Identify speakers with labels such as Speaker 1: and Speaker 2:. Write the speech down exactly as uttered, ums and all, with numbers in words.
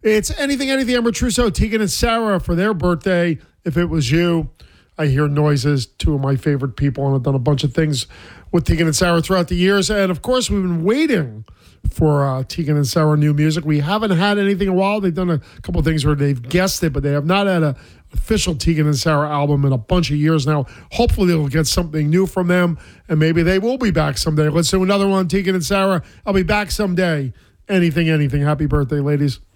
Speaker 1: It's Anything, Anything, Amber Trousseau, Tegan and Sarah for their birthday. If it was you, I hear noises, two of my favorite people, and I've done a bunch of things with Tegan and Sarah throughout the years. And of course, we've been waiting for uh, Tegan and Sarah new music. We haven't had anything in a while. They've done a couple of things where they've guessed it, but they have not had an official Tegan and Sarah album in a bunch of years now. Hopefully they'll get something new from them, and maybe they will be back someday. Let's do another one, Tegan and Sarah. I'll be back someday. Anything, anything. Happy birthday, ladies.